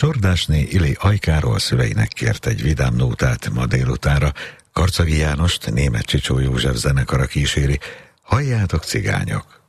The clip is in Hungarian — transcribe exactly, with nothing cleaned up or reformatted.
Csordásné Ili Ajkáról szüleinek kért egy vidám nótát ma délutára. Karcagi Jánost Németh Csicsó József zenekara kíséri. Halljátok, cigányok!